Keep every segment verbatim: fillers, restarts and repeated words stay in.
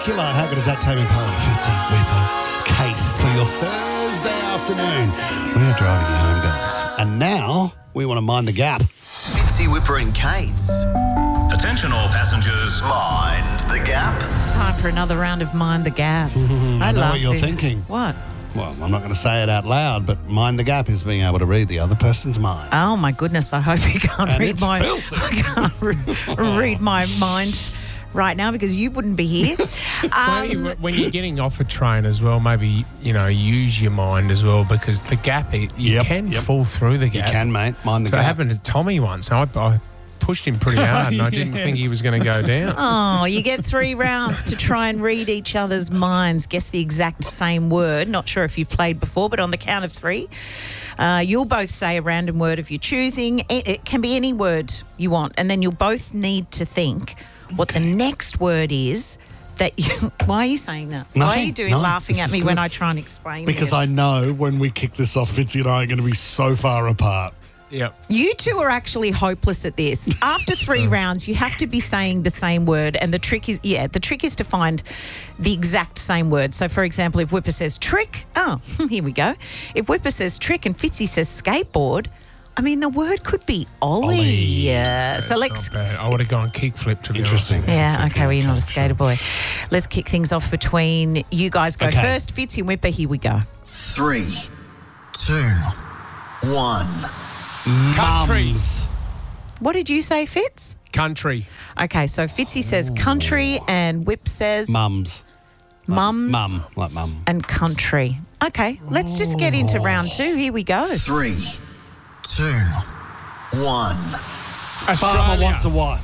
Spectacular. How good is that, Tame Impala? Fitzy, Whipper, Kate, for your Thursday afternoon. We are driving you home, guys. And now we want to mind the gap. Fitzy, Whipper and Kate's. Attention all passengers. Mind the gap. Time for another round of Mind the Gap. I know love what you're it. thinking. What? Well, I'm not going to say it out loud, but mind the gap is being able to read the other person's mind. Oh my goodness! I hope you can't And read it's my. filthy. I can't re- read my mind right now because you wouldn't be here. Well, Um, you- when you're getting off a train as well, maybe, you know, use your mind as well, because the gap, it, you Yep, can yep. fall through the You gap. can, mate. Mind the So it gap. happened to Tommy once. I, I pushed him pretty hard and I didn't think he was going to go down. Oh, you get three rounds to try and read each other's minds. Guess the exact same word. Not sure if you've played before, but on the count of three, uh, you'll both say a random word of your choosing. It, it can be any word you want, and then you'll both need to think what the next word is. That you, why are you saying that? Why are Nothing. you doing No, laughing this at is me when good. I try and explain Because this? I know when we kick this off, Fitzy and I are going to be so far apart. Yep. You two are actually hopeless at this. After three rounds, you have to be saying the same word, and the trick is, yeah, the trick is to find the exact same word. So, for example, if Whipper says trick, oh, here we go. If Whipper says trick and Fitzy says skateboard, I mean, the word could be ollie. Ollie. Yeah. So That's let's. not bad. I would have gone kickflip, to be Interesting. honest. Yeah, okay, well, you're not a skater boy. Let's kick things off between you guys. Go Okay. first. Fitzy and Whipper, here we go. Three, two, one. Country. Mums. What did you say, Fitz? Country. Okay, so Fitzy says country and Whip says Mums. mums. Mum. Like mum. And country. Okay, let's just get into round two. Here we go. Three, two, one. Farmer Australia. wants a wife.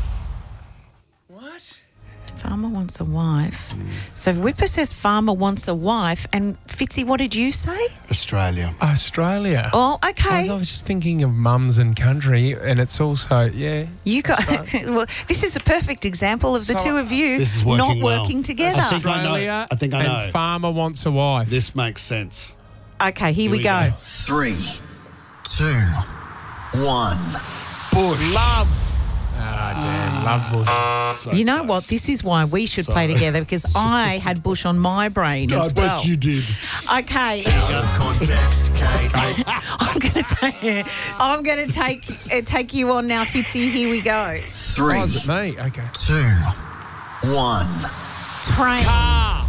What? Farmer wants a wife. So Whipper says farmer wants a wife. And Fitzy, what did you say? Australia. Australia. Oh, I okay. was just thinking of mums and country, and it's also, yeah. You got well. This is a perfect example of the So, two of you This is working not well. working together. I think I know. Australia I think I and know. farmer wants a wife. This makes sense. Okay, here, we, we go. go. Three, two, one. Bush. Love. Ah, damn. Love bush. So You know close. what? This is why we should play Sorry. together because I had Bush on my brain I as bet well. you did. Okay, Out of context, Kate. I'm gonna take. I'm gonna take uh, take you on now, Fitzy. Here we go. Three, Oh, is it me? Okay. two, one. Train. Ah.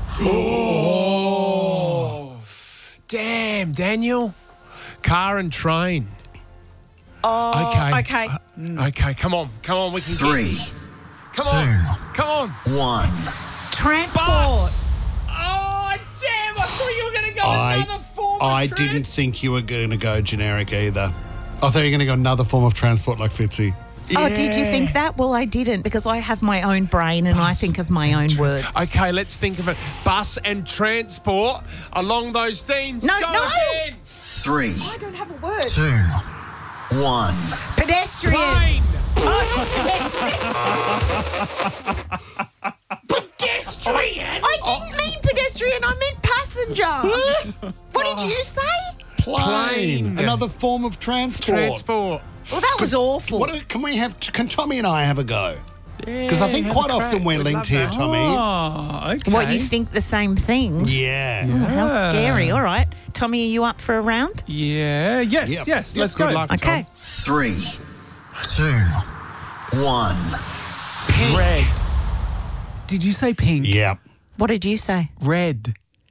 Oh. Damn, Daniel. Car and train. Oh, Okay. okay. Uh, okay, come on. Come on, we can Three, get Come two, on. Come on. one. Transport. Bus. Oh, damn. I thought you were going to go I, another form of I trans- didn't think you were going to go generic either. I thought you were going to go another form of transport like Fitzy. Oh, did you Yeah. think that? Well, I didn't because I have my own brain and I Bus think of my own words. Okay, let's think of it. Bus and transport along those themes. No, Go no. again. Three, I don't have a word. two, one. Pedestrian. Plane. Pedestrian. I didn't mean pedestrian. I meant passenger. What did you say? Plane. Another form of transport. Transport. Well, that was awful. What can we have? Can Tommy and I have a go? Because I think quite often we're linked here, Tommy. Oh, okay. What, you think the same things? Yeah. Oh, how scary. All right. Tommy, are you up for a round? Yeah. Yes. Yep. Yes. Yep, Let's good go. luck. Okay. Three, two, one. Red. Did you say pink? Yeah. What did you say? Red.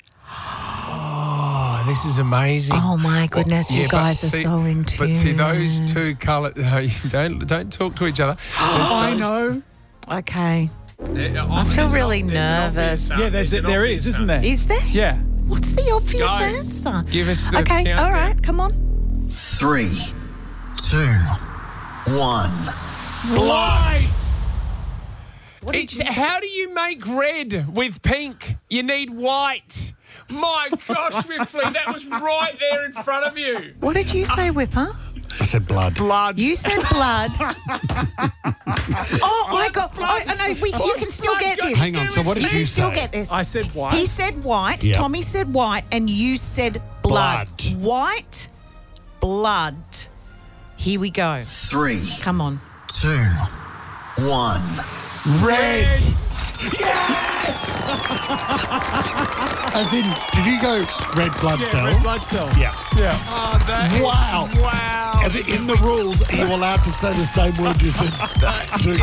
Oh, this is amazing. Oh, my goodness. Yeah, you but guys are see- so into But see, those two colours, don't don't talk to each other. I Those- know. Okay. Yeah, I feel there's an really ob- there's an obvious nervous. answer. Yeah, there's There's an there obvious is, isn't there? Is there? Yeah. What's the obvious Go. answer? Give us the Okay. countdown. All right. Come on. Three, two, one. Light. What did It's, you- how do you make red with pink? You need white. My gosh, Whipfley, that was right there in front of you. What did you say, Whipper? I said blood. Blood. You said blood. oh, I got. I, I know. We, you What's can still blood get got this. to Hang on, do so with what did You you can still say? get this. I said white. He said white. Yep. Tommy said white, and you said blood. Blood. White, blood. Here we go. Three, Come on. two, one. red. As in, Did you go red blood yeah, cells? red blood cells. Yeah. Yeah. Oh, that is- Wow. wow. Are they- in the rules, are you allowed to say the same word you said to